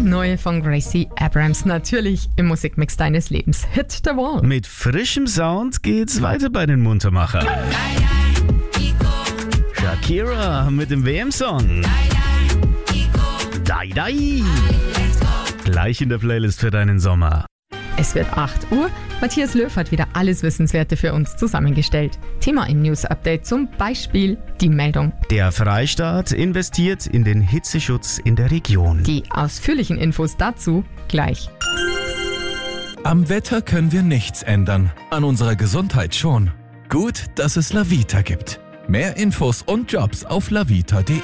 neue von Gracie Abrams, natürlich im Musikmix deines Lebens. Hit the Wall. Mit frischem Sound geht's weiter bei den Muntermachern. Shakira mit dem WM-Song. Dai Dai. Gleich in der Playlist für deinen Sommer. Es wird 8 Uhr. Matthias Löw hat wieder alles Wissenswerte für uns zusammengestellt. Thema im News-Update zum Beispiel die Meldung. Der Freistaat investiert in den Hitzeschutz in der Region. Die ausführlichen Infos dazu gleich. Am Wetter können wir nichts ändern, an unserer Gesundheit schon. Gut, dass es Lavita gibt. Mehr Infos und Jobs auf lavita.de.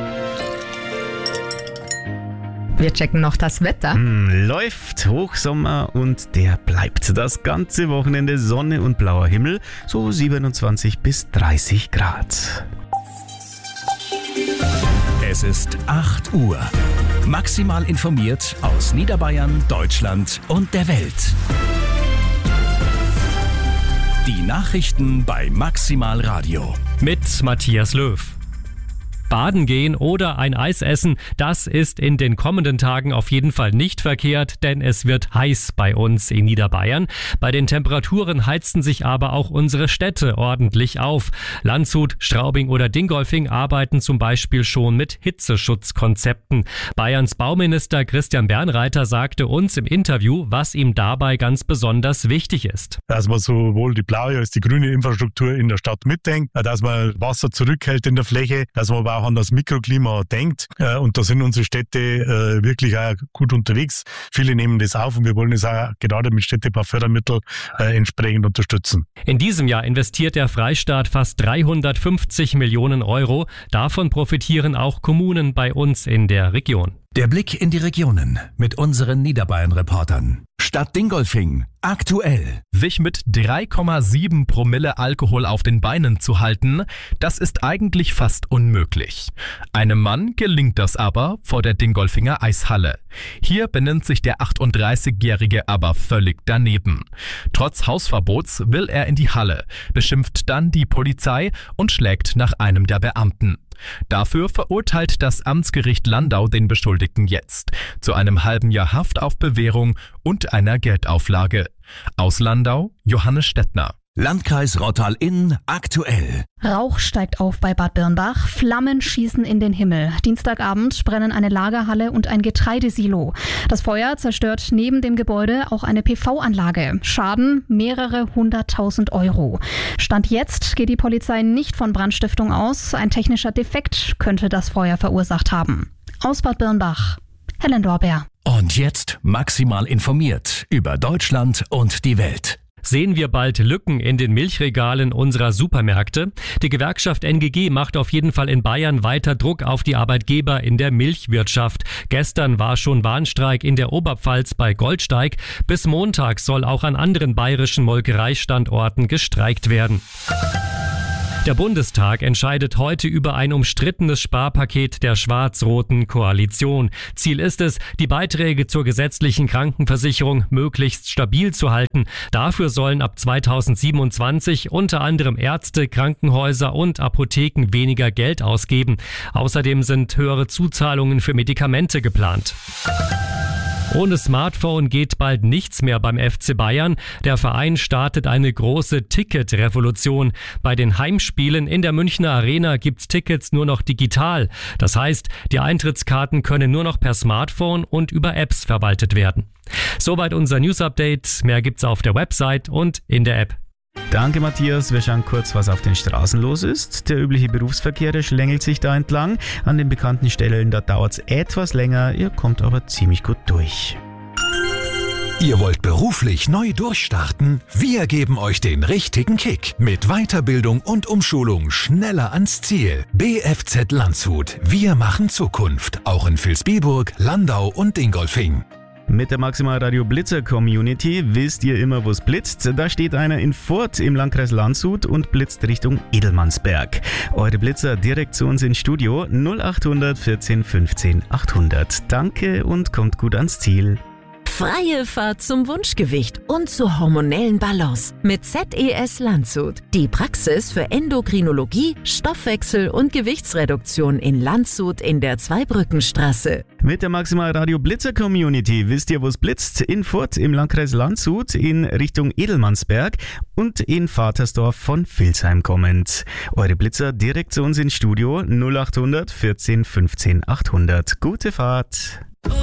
Wir checken noch das Wetter. Läuft Hochsommer und der bleibt. Das ganze Wochenende Sonne und blauer Himmel, so 27 bis 30 Grad. Es ist 8 Uhr. Maximal informiert aus Niederbayern, Deutschland und der Welt. Die Nachrichten bei Maximal Radio. Mit Matthias Löw. Baden gehen oder ein Eis essen, das ist in den kommenden Tagen auf jeden Fall nicht verkehrt, denn es wird heiß bei uns in Niederbayern. Bei den Temperaturen heizen sich aber auch unsere Städte ordentlich auf. Landshut, Straubing oder Dingolfing arbeiten zum Beispiel schon mit Hitzeschutzkonzepten. Bayerns Bauminister Christian Bernreiter sagte uns im Interview, was ihm dabei ganz besonders wichtig ist. Dass man sowohl die blaue als die grüne Infrastruktur in der Stadt mitdenkt, dass man Wasser zurückhält in der Fläche, dass man aber auch an das Mikroklima denkt. Und da sind unsere Städte wirklich auch gut unterwegs. Viele nehmen das auf und wir wollen es auch gerade mit Städtebaufördermitteln entsprechend unterstützen. In diesem Jahr investiert der Freistaat fast 350 Millionen Euro. Davon profitieren auch Kommunen bei uns in der Region. Der Blick in die Regionen mit unseren Niederbayern-Reportern. Stadt Dingolfing. Aktuell. Sich mit 3,7 Promille Alkohol auf den Beinen zu halten, das ist eigentlich fast unmöglich. Einem Mann gelingt das aber vor der Dingolfinger Eishalle. Hier benimmt sich der 38-Jährige aber völlig daneben. Trotz Hausverbots will er in die Halle, beschimpft dann die Polizei und schlägt nach einem der Beamten. Dafür verurteilt das Amtsgericht Landau den Beschuldigten jetzt zu einem halben Jahr Haft auf Bewährung und einer Geldauflage. Aus Landau, Johannes Stettner. Landkreis Rottal-Inn aktuell. Rauch steigt auf bei Bad Birnbach, Flammen schießen in den Himmel. Dienstagabend brennen eine Lagerhalle und ein Getreidesilo. Das Feuer zerstört neben dem Gebäude auch eine PV-Anlage. Schaden mehrere 100.000 Euro. Stand jetzt geht die Polizei nicht von Brandstiftung aus. Ein technischer Defekt könnte das Feuer verursacht haben. Aus Bad Birnbach, Helen Dorber. Und jetzt maximal informiert über Deutschland und die Welt. Sehen wir bald Lücken in den Milchregalen unserer Supermärkte? Die Gewerkschaft NGG macht auf jeden Fall in Bayern weiter Druck auf die Arbeitgeber in der Milchwirtschaft. Gestern war schon Warnstreik in der Oberpfalz bei Goldsteig. Bis Montag soll auch an anderen bayerischen Molkereistandorten gestreikt werden. Der Bundestag entscheidet heute über ein umstrittenes Sparpaket der schwarz-roten Koalition. Ziel ist es, die Beiträge zur gesetzlichen Krankenversicherung möglichst stabil zu halten. Dafür sollen ab 2027 unter anderem Ärzte, Krankenhäuser und Apotheken weniger Geld ausgeben. Außerdem sind höhere Zuzahlungen für Medikamente geplant. Ohne Smartphone geht bald nichts mehr beim FC Bayern. Der Verein startet eine große Ticketrevolution. Bei den Heimspielen in der Münchner Arena gibt's Tickets nur noch digital. Das heißt, die Eintrittskarten können nur noch per Smartphone und über Apps verwaltet werden. Soweit unser News-Update. Mehr gibt's auf der Website und in der App. Danke Matthias, wir schauen kurz, was auf den Straßen los ist. Der übliche Berufsverkehr, der schlängelt sich da entlang. An den bekannten Stellen, da dauert es etwas länger, ihr kommt aber ziemlich gut durch. Ihr wollt beruflich neu durchstarten? Wir geben euch den richtigen Kick. Mit Weiterbildung und Umschulung schneller ans Ziel. BFZ Landshut. Wir machen Zukunft. Auch in Vilsbiburg, Landau und Dingolfing. Mit der Maximal Radio Blitzer Community wisst ihr immer, wo es blitzt. Da steht einer in Furth im Landkreis Landshut und blitzt Richtung Edelmannsberg. Eure Blitzer direkt zu uns ins Studio 0800 14 15 800. Danke und kommt gut ans Ziel. Freie Fahrt zum Wunschgewicht und zur hormonellen Balance mit ZES Landshut. Die Praxis für Endokrinologie, Stoffwechsel und Gewichtsreduktion in Landshut in der Zweibrückenstraße. Mit der Maximal Radio Blitzer Community wisst ihr, wo es blitzt. In Furth im Landkreis Landshut in Richtung Edelmannsberg und in Vatersdorf von Vilsheim kommend. Eure Blitzer direkt zu uns ins Studio 0800 14 15 800. Gute Fahrt!